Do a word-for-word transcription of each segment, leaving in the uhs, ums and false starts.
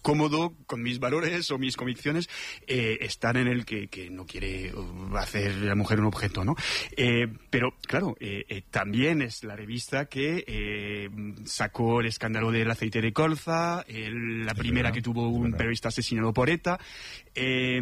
cómodo con mis valores o mis convicciones, eh, estar en el que, que no quiere hacer de la mujer un objeto, ¿no? Eh, pero, claro, eh, eh, también es la revista que eh, sacó el escándalo del aceite de colza, el, la es primera verdad, que tuvo un verdad. periodista asesinado por ETA. Eh,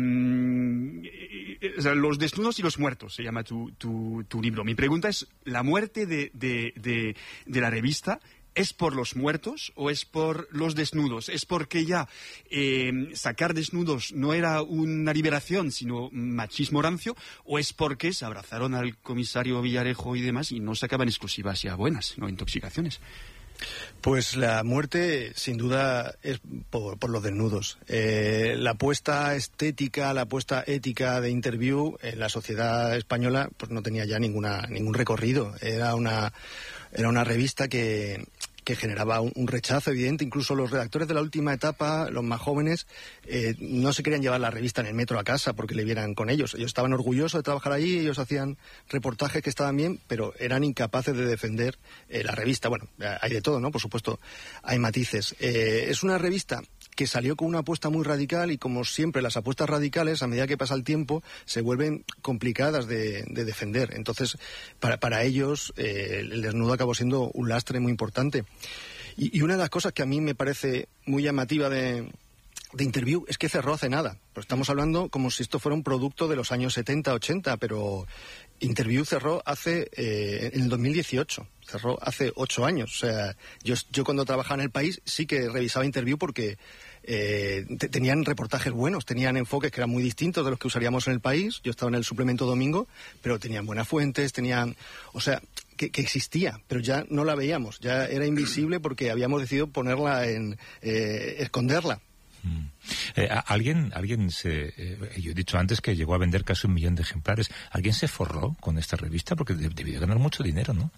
eh, o sea, Los desnudos y los muertos se llama tu, tu, tu libro. Mi pregunta es, ¿la muerte de, de, de, de la revista es por los muertos o es por los desnudos? ¿Es porque ya eh, sacar desnudos no era una liberación, sino machismo rancio? ¿O es porque se abrazaron al comisario Villarejo y demás y no sacaban exclusivas ya buenas, no intoxicaciones? Pues la muerte, sin duda, es por, por los desnudos. Eh, la apuesta estética, la apuesta ética de Interview en la sociedad española, pues no tenía ya ninguna ningún recorrido. Era una era una revista que que generaba un, un rechazo evidente. Incluso los redactores de la última etapa, los más jóvenes, eh, no se querían llevar la revista en el metro a casa porque le vieran con ellos. Ellos estaban orgullosos de trabajar allí, ellos hacían reportajes que estaban bien, pero eran incapaces de defender eh, la revista. Bueno, hay de todo, ¿no? Por supuesto, hay matices. Eh, es una revista que salió con una apuesta muy radical y, como siempre, las apuestas radicales, a medida que pasa el tiempo, se vuelven complicadas de, de defender. Entonces, para, para ellos, eh, el desnudo acabó siendo un lastre muy importante. Y, y una de las cosas que a mí me parece muy llamativa de, de Interview es que cerró hace nada. Pues estamos hablando como si esto fuera un producto de los años setenta, ochenta, pero Interview cerró hace, eh, en el dos mil dieciocho. Cerró hace ocho años. O sea, yo, yo cuando trabajaba en El País sí que revisaba Interview porque eh, te, tenían reportajes buenos, tenían enfoques que eran muy distintos de los que usaríamos en El País. Yo estaba en el suplemento domingo, pero tenían buenas fuentes, tenían... O sea, que, que existía, pero ya no la veíamos. Ya era invisible porque habíamos decidido ponerla en... Eh, esconderla. Mm. Eh, ¿Alguien, alguien se... Eh, yo he dicho antes que llegó a vender casi un millón de ejemplares. ¿Alguien se forró con esta revista? Porque debió ganar mucho dinero, ¿no?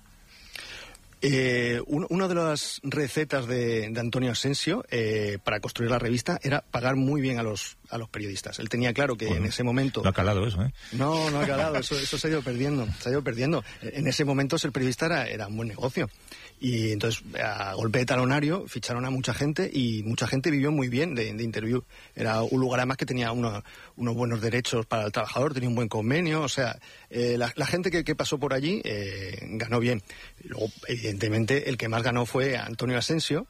Eh, un, una de las recetas de, de Antonio Asensio eh, para construir la revista era pagar muy bien a los a los periodistas. Él tenía claro que bueno, en ese momento... No ha calado eso, ¿eh? No, no ha calado, eso, eso se ha ido perdiendo, se ha ido perdiendo. En ese momento ser periodista era, era un buen negocio. Y entonces, a golpe de talonario, ficharon a mucha gente y mucha gente vivió muy bien de, de Interview. Era un lugar además que tenía uno, unos buenos derechos para el trabajador, tenía un buen convenio, o sea, eh, la, la gente que, que pasó por allí eh, ganó bien. Luego, evidentemente, el que más ganó fue Antonio Asensio,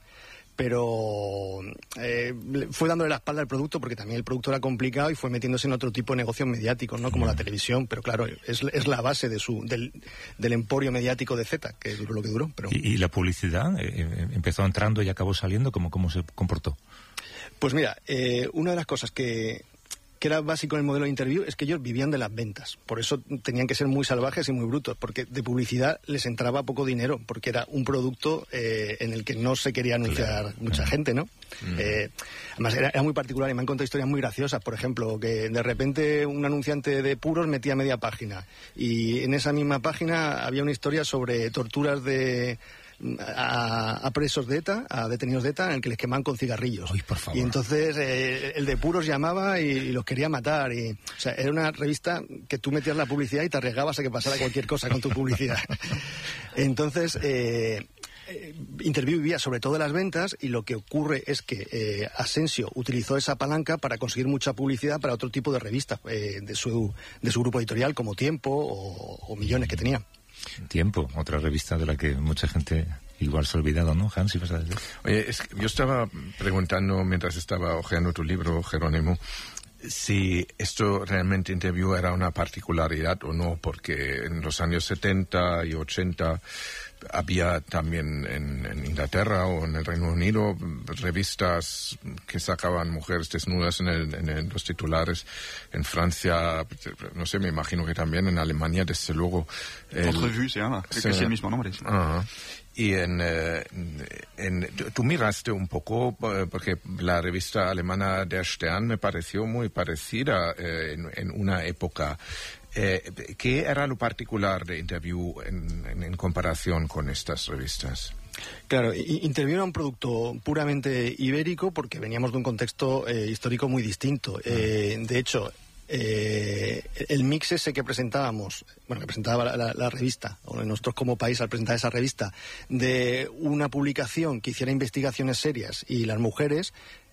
pero eh, fue dándole la espalda al producto porque también el producto era complicado y fue metiéndose en otro tipo de negocios mediáticos, ¿no? Como la televisión, pero claro, es, es la base de su del, del emporio mediático de Z, que duró lo que duró. Pero... ¿Y, y la publicidad? Eh, ¿Empezó entrando y acabó saliendo? ¿Cómo, cómo se comportó? Pues mira, eh, una de las cosas que... que era básico en el modelo de Interview, es que ellos vivían de las ventas. Por eso tenían que ser muy salvajes y muy brutos, porque de publicidad les entraba poco dinero, porque era un producto eh, en el que no se quería anunciar claro, mucha claro. gente, ¿no? Mm. Eh, además, era, era muy particular y me han contado historias muy graciosas. Por ejemplo, que de repente un anunciante de puros metía media página, y en esa misma página había una historia sobre torturas de... A, a presos de ETA, a detenidos de ETA, en el que les quemaban con cigarrillos. Uy, por favor. Y entonces eh, el de puros llamaba y, y los quería matar. Y, o sea, era una revista que tú metías la publicidad y te arriesgabas a que pasara cualquier cosa con tu publicidad. Entonces, eh, eh, Interview vivía sobre todo de las ventas, y lo que ocurre es que eh, Asensio utilizó esa palanca para conseguir mucha publicidad para otro tipo de revistas eh, de, su, de su grupo editorial, como Tiempo o, o Millones que tenía. Tiempo, otra revista de la que mucha gente igual se ha olvidado, ¿no, Hans? ¿Sí vas a decir? Oye, es que yo estaba preguntando mientras estaba hojeando tu libro, Jerónimo, si esto realmente Interview era una particularidad o no, porque en los años setenta y ochenta había también en, en Inglaterra o en el Reino Unido revistas que sacaban mujeres desnudas en, el, en, el, en los titulares. En Francia, no sé, me imagino que también en Alemania, desde luego. Entrevue se llama, creo que es el mismo nombre. Sí. Uh-huh. Y en, en, en, tú miraste un poco, porque la revista alemana Der Stern me pareció muy parecida eh, en, en una época. Eh, ¿Qué era lo particular de Interview en, en, en comparación con estas revistas? Claro, Interview era un producto puramente ibérico porque veníamos de un contexto eh, histórico muy distinto. Eh, de hecho, eh, el mix ese que presentábamos, bueno, que presentaba la, la, la revista, o nosotros como país al presentar esa revista, de una publicación que hiciera investigaciones serias y las mujeres,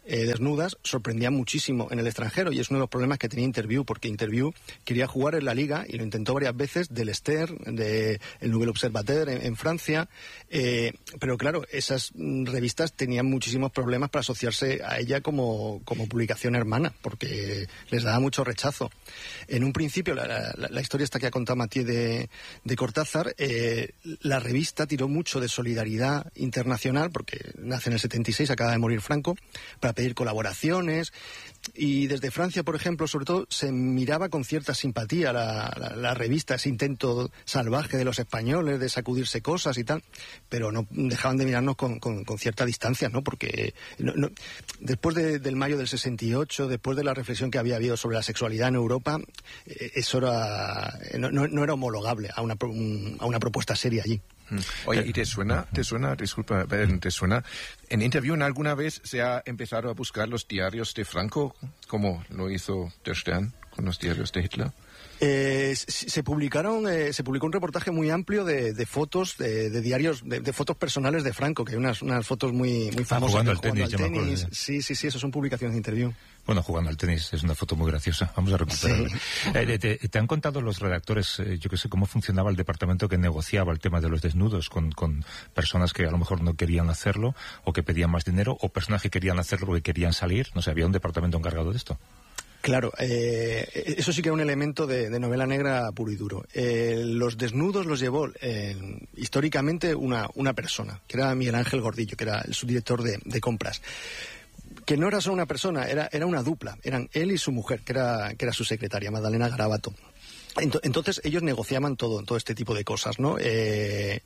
eh, desnudas sorprendía muchísimo en el extranjero, y es uno de los problemas que tenía Interview, porque Interview quería jugar en la liga y lo intentó varias veces, del Esther, de el Nouvel Observateur en, en Francia, eh, pero claro, esas revistas tenían muchísimos problemas para asociarse a ella como, como publicación hermana, porque les daba mucho rechazo. En un principio, la, la, la historia esta que ha contado Matías de, de Cortázar, eh, la revista tiró mucho de solidaridad internacional, porque nace en el setenta y seis, acaba de morir Franco, para pedir colaboraciones, y desde Francia, por ejemplo, sobre todo, se miraba con cierta simpatía la, la, la revista, ese intento salvaje de los españoles de sacudirse cosas y tal, pero no dejaban de mirarnos con, con, con cierta distancia, ¿no? Porque no, no, después de, del mayo del sesenta y ocho, después de la reflexión que había habido sobre la sexualidad en Europa, eh, eso era, no, no, no era homologable a una, a una propuesta seria allí. Oye, ¿y te suena, te suena, disculpa, te suena, en Interview alguna vez se ha empezado a buscar los diarios de Franco, como lo hizo Der Stern con los diarios de Hitler? Eh, se publicaron, eh, se publicó un reportaje muy amplio de, de fotos, de, de diarios, de, de fotos personales de Franco, que hay unas, unas fotos muy, muy famosas. Jugando al jugando tenis, al yo me tenis. acuerdo. Sí, sí, sí, eso son publicaciones de Interview. Bueno, jugando al tenis, es una foto muy graciosa. Vamos a recuperarla. Sí. Eh, te, te han contado los redactores, eh, yo qué sé, cómo funcionaba el departamento que negociaba el tema de los desnudos con, con personas que a lo mejor no querían hacerlo, o que pedían más dinero, o personas que querían hacerlo porque querían salir. No sé, había un departamento encargado de esto. Claro, eh, eso sí que era un elemento de, de novela negra puro y duro. Eh, los desnudos los llevó eh, históricamente una, una persona, que era Miguel Ángel Gordillo, que era el subdirector de, de compras. Que no era solo una persona, era, era una dupla. Eran él y su mujer, que era, que era su secretaria, Magdalena Garabato. Entonces ellos negociaban todo, todo este tipo de cosas, ¿no? Eh,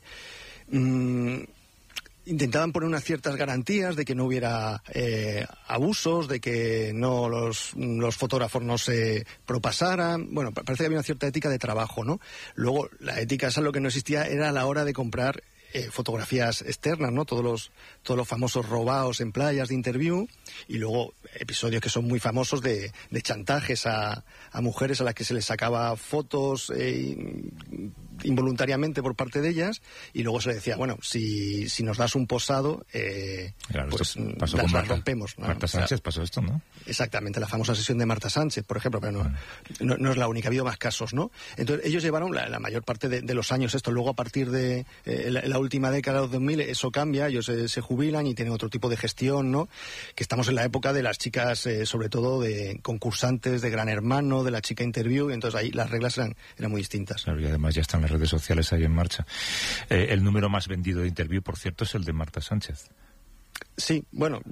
mmm, intentaban poner unas ciertas garantías de que no hubiera eh, abusos, de que no los, los fotógrafos no se propasaran. Bueno, parece que había una cierta ética de trabajo, ¿no? Luego, la ética esa lo que no existía era a la hora de comprar eh, fotografías externas, ¿no? Todos los, todos los famosos robados en playas de Interview, y luego episodios que son muy famosos de, de chantajes a, a mujeres a las que se les sacaba fotos eh, involuntariamente por parte de ellas, y luego se le decía, bueno, si, si nos das un posado, eh, claro, pues pasó las, con las Marta, rompemos, ¿no? Marta Sánchez, o sea, pasó esto, ¿no? Exactamente, la famosa sesión de Marta Sánchez, por ejemplo, pero no, bueno. no, no es la única, ha habido más casos, ¿no? Entonces, ellos llevaron la, la mayor parte de, de los años esto. Luego, a partir de eh, la, la última década de los dos mil, eso cambia, ellos eh, se jubilan y tienen otro tipo de gestión, ¿no? Que estamos en la época de las chicas, eh, sobre todo de concursantes de Gran Hermano, de la chica Interview, y entonces ahí las reglas eran, eran muy distintas. Claro, y además ya están las redes sociales ahí en marcha. Eh, el número más vendido de Interview, por cierto, es el de Marta Sánchez. Sí, bueno,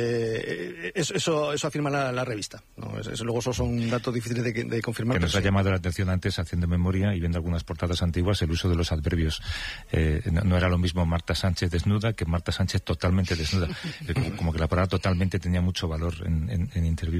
eh, eso, eso, eso afirma la, la revista, ¿no? Eso, luego esos son datos difíciles de, de confirmar. Que nos ha sí. llamado la atención antes, haciendo memoria y viendo algunas portadas antiguas, el uso de los adverbios. Eh, no, no era lo mismo Marta Sánchez desnuda que Marta Sánchez totalmente desnuda. Eh, como, como que la palabra totalmente tenía mucho valor en, en, en Interview.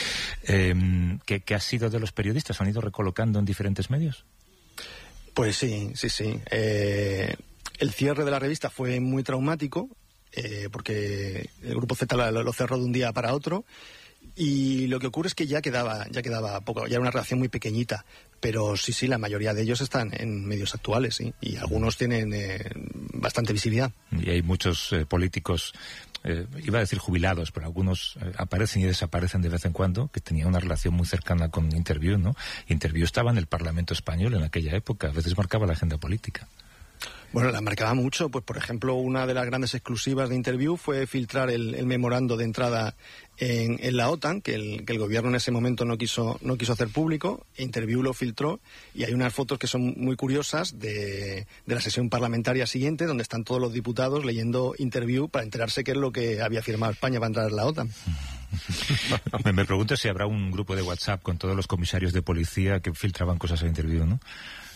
Eh, ¿qué, ¿Qué ha sido de los periodistas? ¿Han ido recolocando en diferentes medios? Pues sí, sí, sí. Eh, el cierre de la revista fue muy traumático. Eh, porque el Grupo Z lo, lo cerró de un día para otro, y lo que ocurre es que ya quedaba ya quedaba poco, ya era una redacción muy pequeñita, pero sí, sí, la mayoría de ellos están en medios actuales, sí, y algunos tienen eh, bastante visibilidad. Y hay muchos eh, políticos, eh, iba a decir jubilados, pero algunos eh, aparecen y desaparecen de vez en cuando, que tenían una relación muy cercana con Interview, ¿no? Interview estaba en el Parlamento español en aquella época, a veces marcaba la agenda política. Bueno, la marcaba mucho. Pues, por ejemplo, una de las grandes exclusivas de Interview fue filtrar el, el memorando de entrada en, en la OTAN, que el, que el gobierno en ese momento no quiso, no quiso hacer público. Interview lo filtró, y hay unas fotos que son muy curiosas de, de la sesión parlamentaria siguiente, donde están todos los diputados leyendo Interview para enterarse qué es lo que había firmado España para entrar en la OTAN. me, me pregunto si habrá un grupo de WhatsApp con todos los comisarios de policía que filtraban cosas a Interview, ¿no?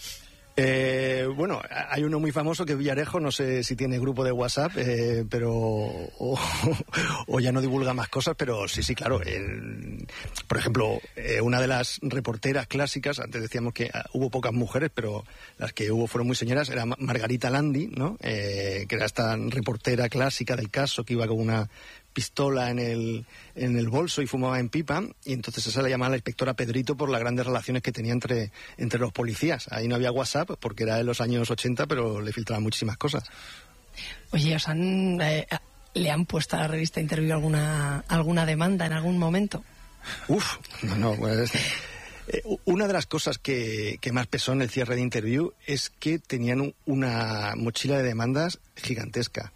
Eh, bueno, hay uno muy famoso que es Villarejo, no sé si tiene grupo de WhatsApp, eh, pero o, o ya no divulga más cosas, pero sí, sí, claro. El, por ejemplo, eh, una de las reporteras clásicas, antes decíamos que uh, hubo pocas mujeres, pero las que hubo fueron muy señoras, era Margarita Landi, ¿no? Eh, que era esta reportera clásica del caso, que iba con una pistola en el, en el bolso y fumaba en pipa, y entonces esa la llamaba la inspectora Pedrito por las grandes relaciones que tenía entre, entre los policías. Ahí no había WhatsApp porque era en los años ochenta, pero le filtraban muchísimas cosas. Oye, os han... Eh, ¿Le han puesto a la revista Interview alguna, alguna demanda en algún momento? Uf, no, no, pues... Eh, una de las cosas que, que más pesó en el cierre de Interview es que tenían un, una mochila de demandas gigantesca.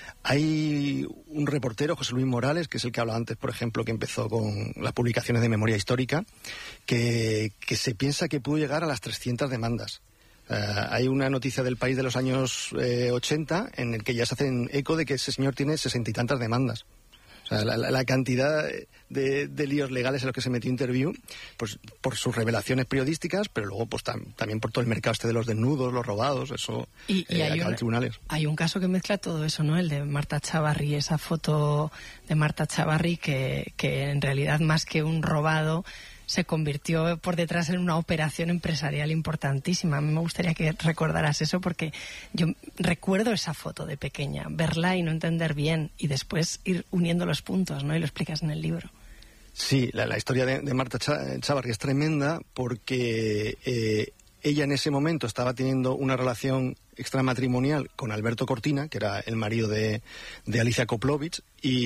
Hay un reportero, José Luis Morales, que es el que hablaba antes, por ejemplo, que empezó con las publicaciones de memoria histórica, que, que se piensa que pudo llegar a las trescientas demandas. Uh, hay una noticia del País de los años eh, ochenta en el que ya se hacen eco de que ese señor tiene sesenta y tantas demandas. O sea, la, la, la cantidad de, de líos legales en los que se metió Interview, pues por sus revelaciones periodísticas, pero luego pues tam, también por todo el mercado este de los desnudos, los robados, eso y, y eh, hay acaba un, en tribunales. Hay un caso que mezcla todo eso, ¿no? El de Marta Chavarri, esa foto de Marta Chavarri que, que en realidad más que un robado se convirtió por detrás en una operación empresarial importantísima. A mí me gustaría que recordaras eso porque yo recuerdo esa foto de pequeña, verla y no entender bien y después ir uniendo los puntos, ¿no? Y lo explicas en el libro. Sí, la, la historia de, de Marta Chavarri es tremenda porque eh, ella en ese momento estaba teniendo una relación extramatrimonial con Alberto Cortina, que era el marido de, de Alicia Koplovich,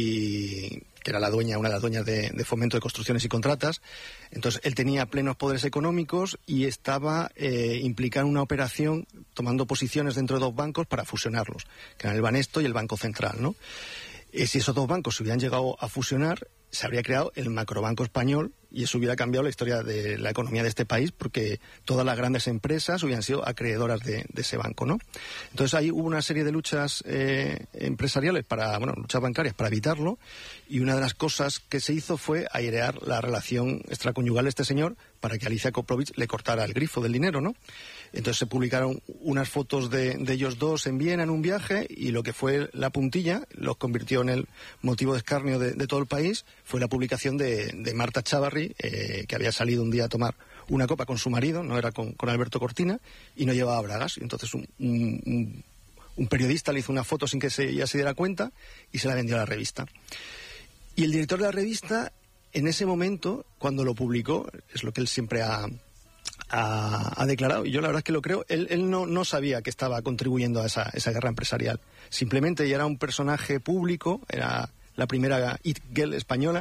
y que era la dueña, una de las dueñas de, de Fomento de Construcciones y Contratas. Entonces, él tenía plenos poderes económicos y estaba eh, implicado en una operación tomando posiciones dentro de dos bancos para fusionarlos, que eran el Banesto y el Banco Central, ¿no? Eh, si esos dos bancos se hubieran llegado a fusionar, se habría creado el macrobanco español y eso hubiera cambiado la historia de la economía de este país porque todas las grandes empresas hubieran sido acreedoras de, de ese banco, ¿no? Entonces ahí hubo una serie de luchas eh, empresariales para, bueno, luchas bancarias para evitarlo y una de las cosas que se hizo fue airear la relación extraconyugal de este señor para que Alicia Koplovich le cortara el grifo del dinero, ¿no? Entonces se publicaron unas fotos de, de ellos dos en Viena en un viaje y lo que fue la puntilla los convirtió en el motivo de escarnio de, de todo el país, fue la publicación de, de Marta Chavarri, eh, que había salido un día a tomar una copa con su marido, no era con, con Alberto Cortina, y no llevaba bragas. Y entonces un, un, un periodista le hizo una foto sin que se, ella se diera cuenta y se la vendió a la revista. Y el director de la revista, en ese momento, cuando lo publicó, es lo que él siempre ha... Ha, ha declarado, y yo la verdad es que lo creo, él, él no, no sabía que estaba contribuyendo a esa, esa guerra empresarial. Simplemente ella era un personaje público, era la primera It Girl española,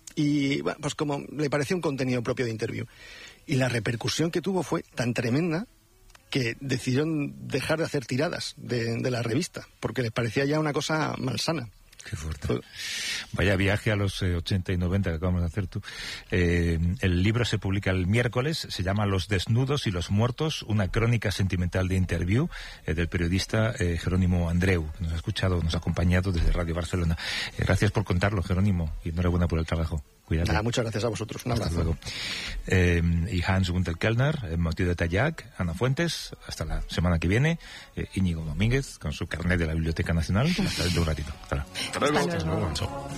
y bueno, pues como le parecía un contenido propio de Interview. Y la repercusión que tuvo fue tan tremenda que decidieron dejar de hacer tiradas de, de la revista, porque les parecía ya una cosa malsana. Qué fuerte. Vaya viaje a los eh, ochenta y noventa que acabamos de hacer tú. Eh, el libro se publica el miércoles, se llama Los desnudos y los muertos, una crónica sentimental de Interview eh, del periodista eh, Jerónimo Andreu, que nos ha escuchado, nos ha acompañado desde Radio Barcelona. Eh, gracias por contarlo, Jerónimo, y enhorabuena por el trabajo. Cuídate. Nada, muchas gracias a vosotros. Un abrazo. Hasta luego. Eh, y Hans Gunther-Kellner, eh, Matilde Tallac, Ana Fuentes, hasta la semana que viene. Eh, Íñigo Domínguez, con su carnet de la Biblioteca Nacional. Hasta dentro de un ratito. Hasta, Hasta luego. Hasta luego.